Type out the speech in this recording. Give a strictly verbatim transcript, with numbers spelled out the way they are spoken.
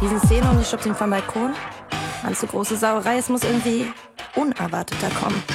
riesen Szene und ich schubse ihn vom Balkon. Alles so große Sauerei, es muss irgendwie unerwarteter kommen.